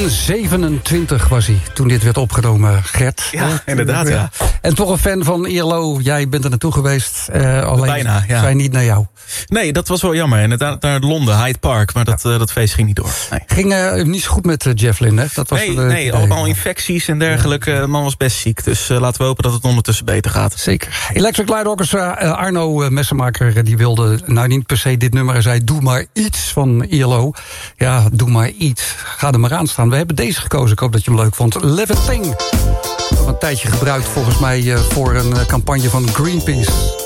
27 was hij toen dit werd opgenomen, Gert. Ja, inderdaad, ja. En toch een fan van ILO. Jij bent er naartoe geweest. Alleen bijna, ja. Zij niet naar jou. Nee, dat was wel jammer. Inderdaad naar Londen, Hyde Park. Maar dat feest ging niet door. Nee. Ging niet zo goed met Jeff Lynne. Dat was nee, allemaal infecties en dergelijke. De man was best ziek. Dus laten we hopen dat het ondertussen beter gaat. Zeker. Electric Light Orchestra, Arno Messenmaker, die wilde nou niet per se dit nummer. Hij zei, doe maar iets van ILO. Ja, doe maar iets. Ga er maar aan staan. We hebben deze gekozen. Ik hoop dat je hem leuk vond. Living Thing. Een tijdje gebruikt volgens mij voor een campagne van Greenpeace.